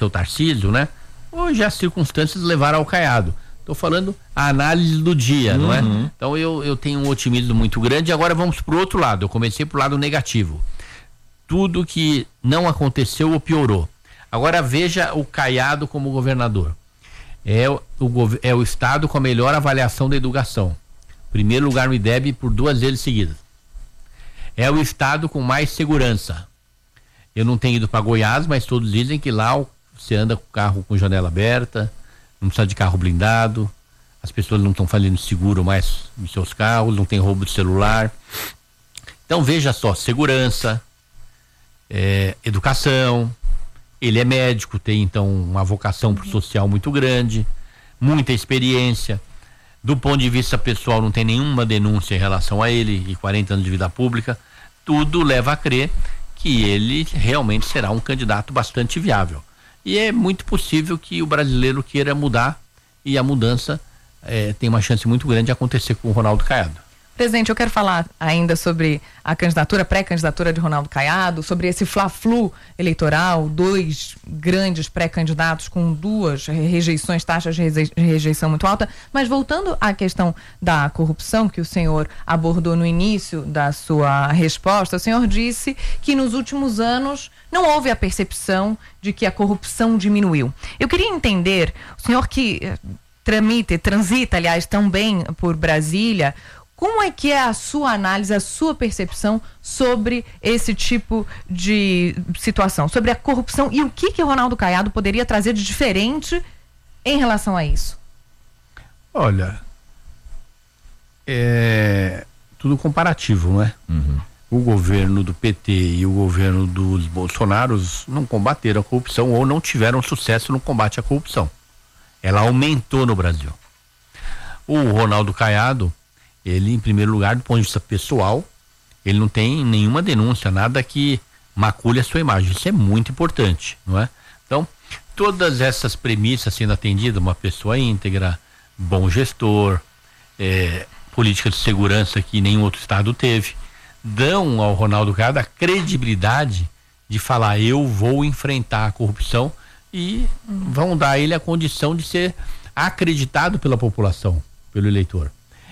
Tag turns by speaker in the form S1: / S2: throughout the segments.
S1: seu Tarcísio, né? Hoje as circunstâncias levaram ao Caiado. Estou falando a análise do dia, não é? Então eu tenho um otimismo muito grande. Agora vamos pro outro lado. Eu comecei pro lado negativo. Tudo que não aconteceu ou piorou. Agora veja o Caiado como governador. É o estado com a melhor avaliação da educação. Primeiro lugar no IDEB por 2 vezes seguidas. É o estado com mais segurança. Eu não tenho ido para Goiás, mas todos dizem que lá você anda com o carro com janela aberta, não precisa de carro blindado, as pessoas não estão fazendo seguro mais nos seus carros, não tem roubo de celular. Então veja só, segurança, educação, ele é médico, tem então uma vocação pro social muito grande, muita experiência. Do ponto de vista pessoal, não tem nenhuma denúncia em relação a ele e 40 anos de vida pública. Tudo leva a crer que ele realmente será um candidato bastante viável. E é muito possível que o brasileiro queira mudar e a mudança tem uma chance muito grande de acontecer com o Ronaldo Caiado.
S2: Presidente, eu quero falar ainda sobre a candidatura, pré-candidatura de Ronaldo Caiado, sobre esse fla-flu eleitoral, 2 grandes pré-candidatos com 2 rejeições, taxas de rejeição muito alta, mas voltando à questão da corrupção que o senhor abordou no início da sua resposta, o senhor disse que nos últimos anos não houve a percepção de que a corrupção diminuiu. Eu queria entender, o senhor que transita, aliás, tão bem por Brasília, como é que é a sua análise, a sua percepção sobre esse tipo de situação, sobre a corrupção e o que Ronaldo Caiado poderia trazer de diferente em relação a isso?
S1: Olha, é tudo comparativo, não é? O governo do PT e o governo dos Bolsonaros não combateram a corrupção ou não tiveram sucesso no combate à corrupção. Ela aumentou no Brasil. O Ronaldo Caiado, ele, em primeiro lugar, do ponto de vista pessoal, ele não tem nenhuma denúncia, nada que macule a sua imagem. Isso é muito importante, não é? Então, todas essas premissas sendo atendidas, uma pessoa íntegra, bom gestor, política de segurança que nenhum outro estado teve, dão ao Ronaldo Caiado a credibilidade de falar: eu vou enfrentar a corrupção, e vão dar a ele a condição de ser acreditado pela população, pelo eleitor.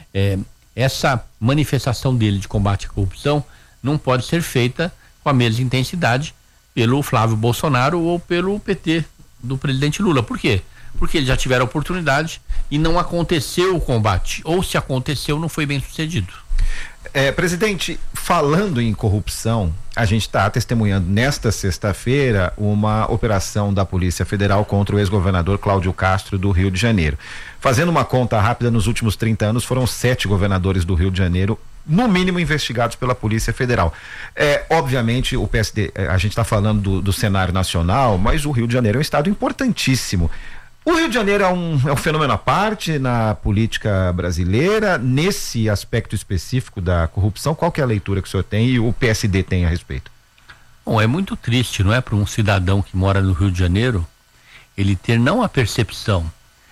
S1: Essa manifestação dele de combate à corrupção não pode ser feita com a mesma intensidade pelo Flávio Bolsonaro ou pelo PT do presidente Lula. Por quê? Porque eles já tiveram oportunidade e não aconteceu o combate, ou se aconteceu, não foi bem sucedido.
S3: Presidente, falando em corrupção, a gente está testemunhando nesta sexta-feira uma operação da Polícia Federal contra o ex-governador Cláudio Castro do Rio de Janeiro. Fazendo uma conta rápida, nos últimos 30 anos foram 7 governadores do Rio de Janeiro, no mínimo, investigados pela Polícia Federal. Obviamente o PSD, a gente está falando do cenário nacional, mas o Rio de Janeiro é um estado importantíssimo. O Rio de Janeiro é um fenômeno à parte na política brasileira, nesse aspecto específico da corrupção. Qual que é a leitura que o senhor tem e o PSD tem a respeito?
S1: Bom, é muito triste, não é, para um cidadão que mora no Rio de Janeiro, ele ter não a percepção,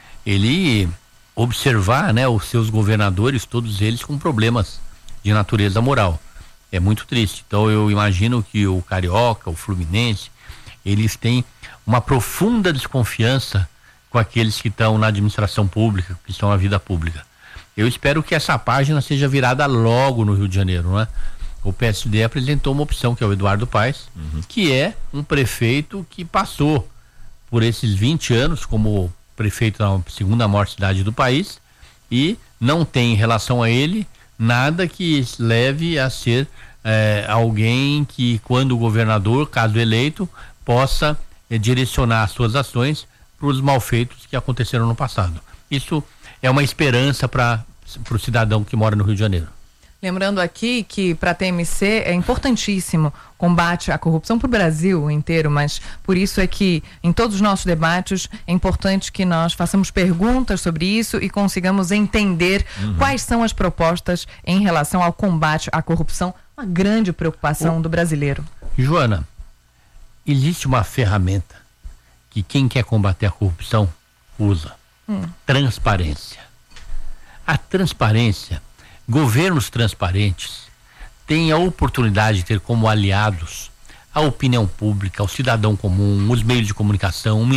S1: ele observar, né, os seus governadores, todos eles com problemas de natureza moral. É muito triste. Então eu imagino que o Carioca, o Fluminense, eles têm uma profunda desconfiança com aqueles que estão na administração pública, que estão na vida pública. Eu espero que essa página seja virada logo no Rio de Janeiro, não é? O PSD apresentou uma opção, que é o Eduardo Paes, que é um prefeito que passou por esses 20 anos como prefeito na segunda maior cidade do país e não tem em relação a ele nada que leve a ser alguém que, quando governador, caso eleito, possa direcionar as suas ações para os malfeitos que aconteceram no passado. Isso é uma esperança para o cidadão que mora no Rio de Janeiro.
S2: Lembrando aqui que para a TMC é importantíssimo combate à corrupção para o Brasil inteiro, mas por isso é que em todos os nossos debates é importante que nós façamos perguntas sobre isso e consigamos entender quais são as propostas em relação ao combate à corrupção, uma grande preocupação do brasileiro.
S1: Joana, existe uma ferramenta que quem quer combater a corrupção usa: transparência. A transparência, governos transparentes têm a oportunidade de ter como aliados a opinião pública, o cidadão comum, os meios de comunicação,